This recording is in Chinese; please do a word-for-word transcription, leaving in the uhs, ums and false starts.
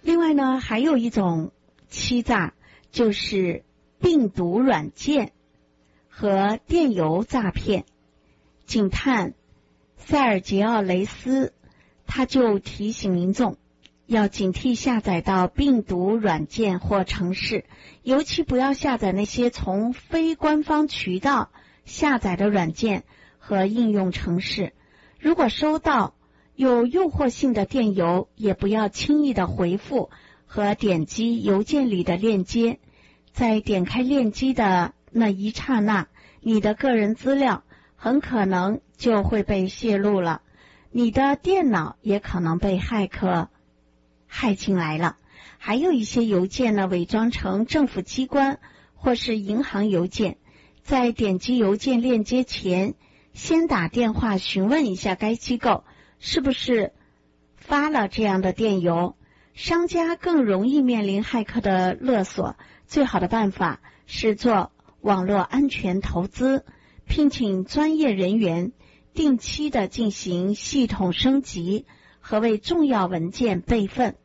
另外呢，还有一种欺诈，就是病毒软件和电邮诈骗。警探塞尔杰奥雷斯他就提醒民众要警惕下载到病毒软件或程式，尤其不要下载那些从非官方渠道下载的软件和应用程式。如果收到有诱惑性的电邮，也不要轻易的回复和点击邮件里的链接。在点开链接的那一刹那，你的个人资料很可能就会被泄露了，你的电脑也可能被骇客害进来了。还有一些邮件呢，伪装成政府机关或是银行邮件，在点击邮件链接前，先打电话询问一下该机构是不是发了这样的电邮。商家更容易面临骇客的勒索，最好的办法是做网络安全投资，聘请专业人员，定期的进行系统升级和为重要文件备份。